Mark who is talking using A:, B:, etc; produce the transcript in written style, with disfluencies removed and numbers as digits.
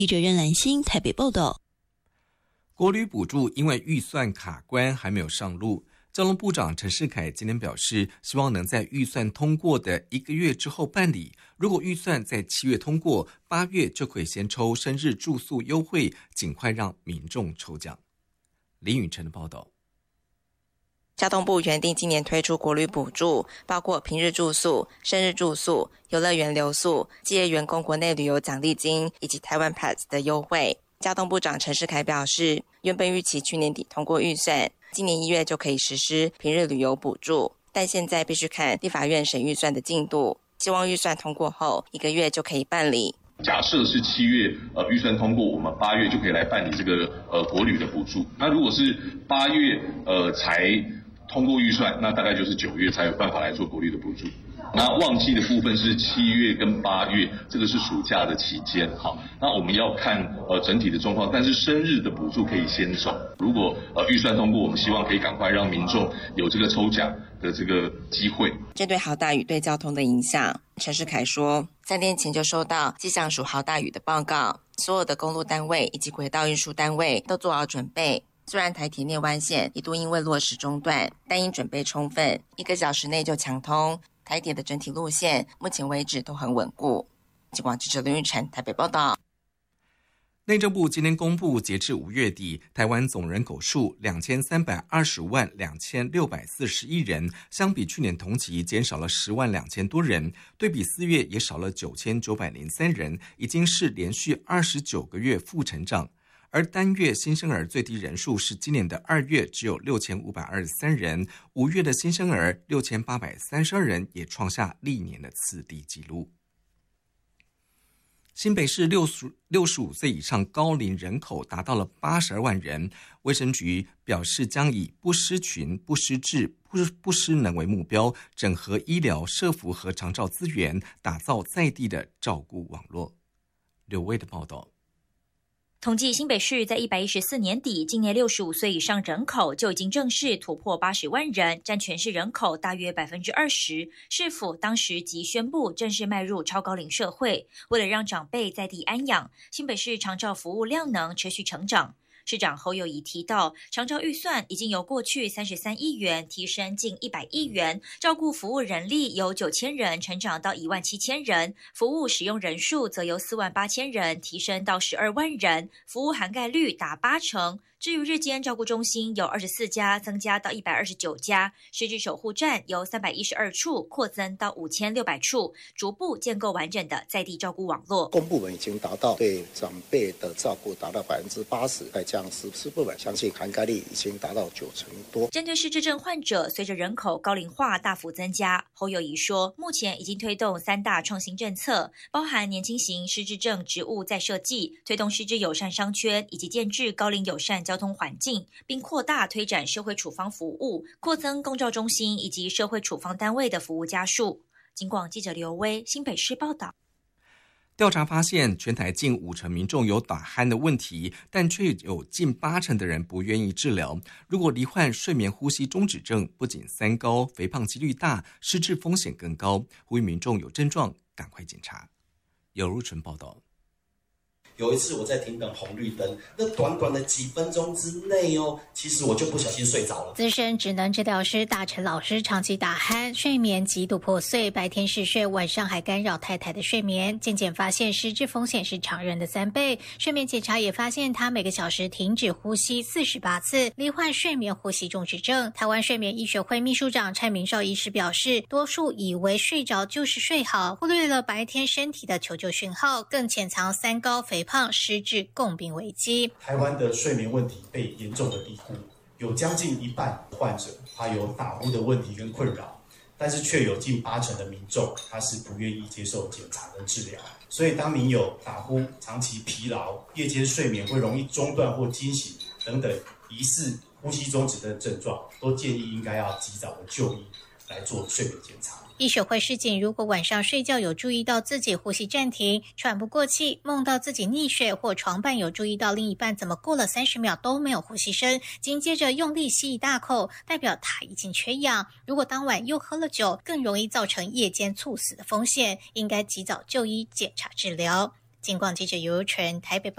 A: 记者任兰心台北报道。
B: 国旅补助因为预算卡关还没有上路，交通部长陈世凯今天表示，希望能在预算通过的1个月之后办理。如果预算在7月通过，8月就可以先抽生日住宿优惠，尽快让民众抽奖。林宇晨的报道。
C: 交通部原定今年推出国旅补助，包括平日住宿、生日住宿、游乐园留宿、企业员工国内旅游奖励金以及台湾 Pass 的优惠。交通部长陈世凯表示，原本预期去年底通过预算，今年1月就可以实施平日旅游补助，但现在必须看立法院审预算的进度，希望预算通过后1个月就可以办理。
D: 假设是7月预算通过，我们8月就可以来办理这个国旅的补助。那如果是8月才通过预算，那大概就是9月才有办法来做国旅的补助。那旺季的部分是7月跟8月，这个是暑假的期间。好，那我们要看整体的状况，但是生日的补助可以先走。如果预算通过，我们希望可以赶快让民众有这个抽奖的这个机会。
C: 针对豪大雨对交通的影响，陈世凯说，3天前就收到气象署豪大雨的报告，所有的公路单位以及轨道运输单位都做好准备。虽然台铁内湾线一度因为落石中断，但因准备充分，1个小时内就强通。台铁的整体路线目前为止都很稳固。警广记者林玉宸台北报道。
B: 内政部今天公布，截至5月底，台湾总人口数2320万2641人，相比去年同期减少了10万2000多人，对比4月也少了9903人，已经是连续29个月负成长。而单月新生儿最低人数是今年的2月只有6523人，5月的新生儿6832人，也创下历年的次低纪录。新北市65岁以上高龄人口达到了82万人，卫生局表示将以不失群、不失智、不失能为目标，整合医疗、社福和长照资源，打造在地的照顾网络。刘威的报道。
E: 统计新北市在114年底，今年65岁以上人口就已经正式突破80万人，占全市人口大约20%。市府当时即宣布正式迈入超高龄社会，为了让长辈在地安养，新北市长照服务量能持续成长。市长侯友宜提到，长照预算已经由过去33亿元提升近100亿元，照顾服务人力由9000人成长到17000人，服务使用人数则由48000人提升到12万人，服务涵盖率达80%。至于日间照顾中心由24家增加到129家，失智守护站由312处扩增到5600处，逐步建构完整的在地照顾网络。
F: 公部门已经达到对长辈的照顾达到80%，再加上私部门，相信涵盖率已经达到90%多。
E: 针对失智症患者，随着人口高龄化大幅增加，侯友宜说，目前已经推动3大创新政策，包含年轻型失智症职务再设计，推动失智友善商圈，以及建制高龄友善交通环境，并扩大推展社会处方服务，扩增公照中心以及社会处方单位的服务家数。警广记者刘威新北市报道。
B: 调查发现，全台近50%民众有打鼾的问题，但却有近80%的人不愿意治疗。如果罹患睡眠呼吸中止症，不仅三高、肥胖几率大，失智风险更高，呼吁民众有症状赶快检查。有如纯报道。
G: 有一次我在停等红绿灯，那短短的几分钟之内其实我就不小心睡着了。
H: 资深职能治疗师大陈老师长期打鼾，睡眠极度破碎，白天嗜睡，晚上还干扰太太的睡眠。渐渐发现失智风险是常人的3倍。睡眠检查也发现他每个小时停止呼吸48次，罹患睡眠呼吸中止症。台湾睡眠医学会秘书长蔡明绍医师表示，多数以为睡着就是睡好，忽略了白天身体的求救讯号，更潜藏三高、肥胖、失智共病危机。
G: 台湾的睡眠问题被严重的低估，有将近1半患者他有打呼的问题跟困扰，但是却有近80%的民众他是不愿意接受检查跟治疗。所以当您有打呼、长期疲劳、夜间睡眠会容易中断或惊醒等等疑似呼吸中止的症状，都建议应该要及早的就医来做睡眠检查。
H: 医学会示警，如果晚上睡觉有注意到自己呼吸暂停、喘不过气，梦到自己溺水，或床伴有注意到另一半怎么过了30秒都没有呼吸声，紧接着用力吸一大口，代表他已经缺氧。如果当晚又喝了酒，更容易造成夜间猝死的风险，应该及早就医检查治疗。警广记者尤纯台北报。